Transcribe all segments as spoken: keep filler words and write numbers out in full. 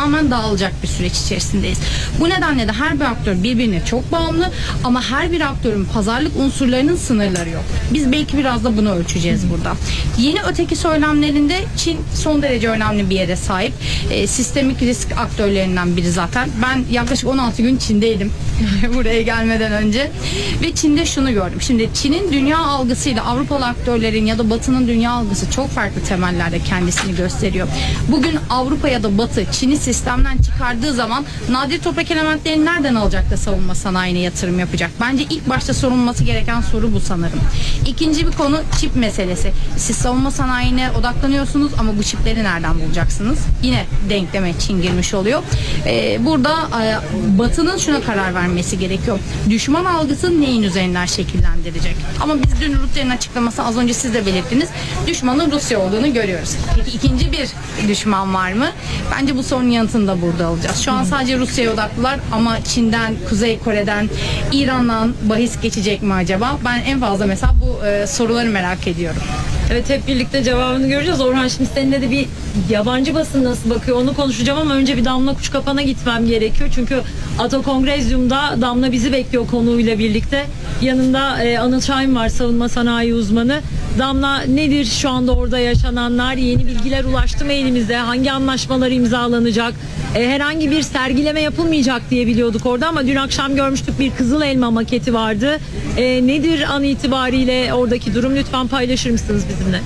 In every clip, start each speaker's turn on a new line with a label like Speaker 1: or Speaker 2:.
Speaker 1: tamamen dağılacak bir süreç içerisindeyiz. Bu nedenle de her bir aktör birbirine çok bağımlı ama her bir aktörün pazarlık unsurlarının sınırları yok. Biz belki biraz da bunu ölçeceğiz burada. Yeni öteki söylemlerinde Çin son derece önemli bir yere sahip. E, sistemik risk aktörlerinden biri zaten. Ben yaklaşık on altı gün Çin'deydim buraya gelmeden önce ve Çin'de şunu gördüm. Şimdi Çin'in dünya algısıyla Avrupalı aktörlerin ya da Batı'nın dünya algısı çok farklı temellerde kendisini gösteriyor. Bugün Avrupa ya da Batı Çin'i sistemden çıkardığı zaman nadir toprak elementlerini nereden alacak da savunma sanayine yatırım yapacak? Bence ilk başta sorulması gereken soru bu sanırım. İkinci bir konu çip meselesi. Siz savunma sanayine odaklanıyorsunuz ama bu çipleri nereden bulacaksınız? Yine denkleme Çin girmiş oluyor. Ee, burada e, Batı'nın şuna karar vermesi gerekiyor. Düşman algısı neyin üzerinden şekillendirecek? Ama biz dün Rusya'nın açıklaması az önce siz de belirttiniz. Düşmanın Rusya olduğunu görüyoruz. Peki ikinci bir düşman var mı? Bence bu sorunun yanıtını da burada alacağız. Şu an sadece Rusya'ya odaklılar ama Çin'den, Kuzey Kore'den, İran'dan bahis geçecek mi acaba? Ben en fazla mesela bu e, soruları merak ediyorum.
Speaker 2: Evet, hep birlikte cevabını göreceğiz. Orhan, şimdi seninle de bir yabancı basın nasıl bakıyor onu konuşacağım ama önce bir Damla Kuşkapan'a gitmem gerekiyor. Çünkü Ato Kongrezyum'da Damla bizi bekliyor konuğuyla birlikte. Yanında e, Anıl Şahin var, savunma sanayi uzmanı. Damla, nedir şu anda orada yaşananlar? Yeni bilgiler ulaştı mı elimize? Hangi anlaşmalar imzalanacak? E, herhangi bir sergileme yapılmayacak diye biliyorduk orada ama dün akşam görmüştük, bir Kızıl Elma maketi vardı. E, nedir an itibariyle oradaki durum? Lütfen paylaşır mısınız bizimle?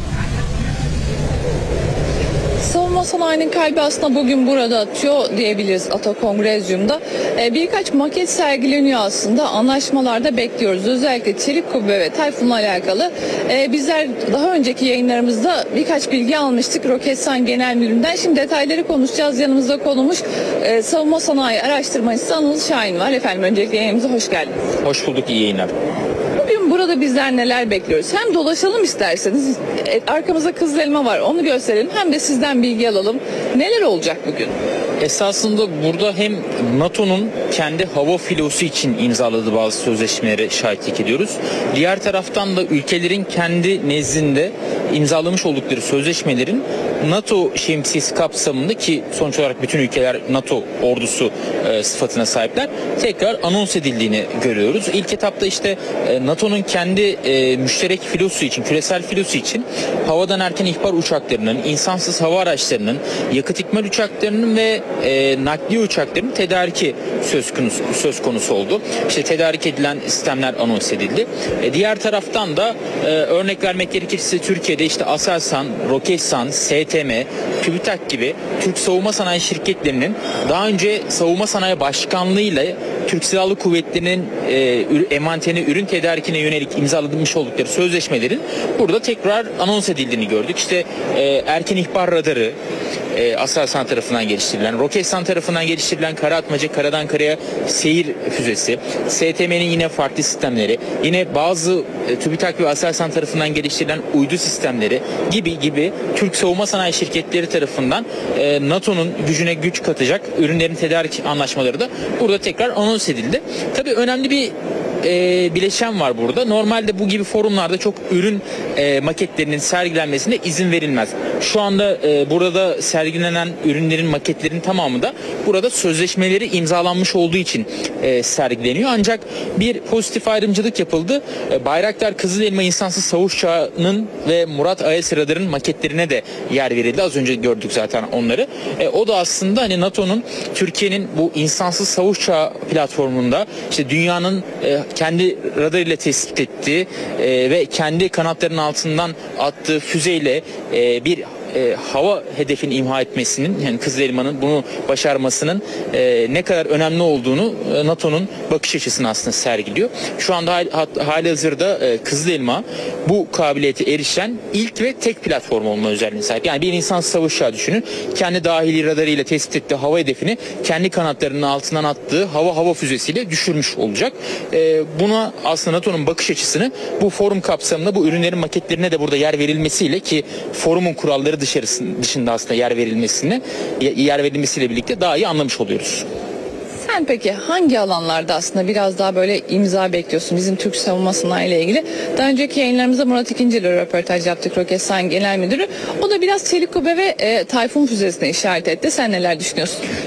Speaker 3: Savunma sanayinin kalbi aslında bugün burada atıyor diyebiliriz Ato Kongrezyum'da. Ee, birkaç maket sergileniyor aslında. Anlaşmalarda bekliyoruz. Özellikle çelik kubbe ve Tayfun'la alakalı. Ee, bizler daha önceki yayınlarımızda birkaç bilgi almıştık Roketsan Genel Müdürü'nden. Şimdi detayları konuşacağız. Yanımızda konumuz e, savunma sanayi araştırmacısı Anıl Şahin var. Efendim, öncelikle yayınımıza hoş geldiniz.
Speaker 4: Hoş bulduk, iyi yayınlar.
Speaker 3: Bugün burada bizler neler bekliyoruz? Hem dolaşalım isterseniz. Arkamızda Kızıl Elma var, onu gösterelim. Hem de sizden bilgi alalım. Neler olacak bugün?
Speaker 4: Esasında burada hem NATO'nun kendi hava filosu için imzaladığı bazı sözleşmelere şahitlik ediyoruz. Diğer taraftan da ülkelerin kendi nezdinde imzalamış oldukları sözleşmelerin NATO şemsiyesi kapsamında, ki sonuç olarak bütün ülkeler NATO ordusu e, sıfatına sahipler, tekrar anons edildiğini görüyoruz. İlk etapta işte e, NATO'nun kendi e, müşterek filosu için, küresel filosu için havadan erken ihbar uçaklarının, insansız hava araçlarının, yakıt ikmal uçaklarının ve e, nakliye uçaklarının tedariki söz konusu, söz konusu oldu. İşte tedarik edilen sistemler anons edildi. E, diğer taraftan da e, örnek vermek gerekirse Türkiye'de işte Aselsan, Roketsan, S T M, TÜBİTAK gibi Türk savunma sanayi şirketlerinin daha önce savunma sanayi başkanlığıyla Türk Silahlı Kuvvetleri'nin e, envanterine, ürün tedarikine yönelik imzalanmış oldukları sözleşmelerin burada tekrar anons edildiğini gördük. İşte e, erken ihbar radarı, e, Aselsan tarafından geliştirilen, Roketsan tarafından geliştirilen kara atmaca, karadan karaya seyir füzesi, S T M'nin yine farklı sistemleri, yine bazı e, TÜBİTAK ve Aselsan tarafından geliştirilen uydu sistemleri gibi gibi Türk savunma sanayi şirketleri tarafından e, NATO'nun gücüne güç katacak ürünlerin tedarik anlaşmaları da burada tekrar anons edildi. Tabii önemli bir e, bileşen var burada. Normalde bu gibi forumlarda çok ürün e, maketlerinin sergilenmesine izin verilmez. Şu anda e, burada sergilenen ürünlerin, maketlerin tamamı da burada sözleşmeleri imzalanmış olduğu için e, sergileniyor. Ancak bir pozitif ayrımcılık yapıldı. E, Bayraktar Kızıl Elma insansız savaş uçağının ve Murat A E S radarın maketlerine de yer verildi. Az önce gördük zaten onları. E, o da aslında hani NATO'nun Türkiye'nin bu insansız savaş uçağı platformunda işte dünyanın e, kendi radarıyla tespit ettiği e, ve kendi kanatlarının altından attığı füzeyle e, bir E, hava hedefini imha etmesinin, yani Kızıl Elma'nın bunu başarmasının e, ne kadar önemli olduğunu e, NATO'nun bakış açısını aslında sergiliyor. Şu anda hal, hali hazırda e, Kızıl Elma bu kabiliyete erişen ilk ve tek platform olma özelliğine sahip. Yani bir insan savaş uçağı düşünün. Kendi dahili radarıyla tespit ettiği hava hedefini kendi kanatlarının altından attığı hava hava füzesiyle düşürmüş olacak. E, buna aslında NATO'nun bakış açısını bu forum kapsamında bu ürünlerin maketlerine de burada yer verilmesiyle, ki forumun kuralları dışarısında dışında aslında yer verilmesini yer verilmesiyle birlikte daha iyi anlamış oluyoruz.
Speaker 3: Sen peki hangi alanlarda aslında biraz daha böyle imza bekliyorsun bizim Türk savunma sanayi ile ilgili? Daha önceki yayınlarımızda Murat İkinci ile röportaj yaptık, Roketsan Genel Müdürü. O da biraz çelik kubbe ve e, Tayfun füzesine işaret etti. Sen neler düşünüyorsun?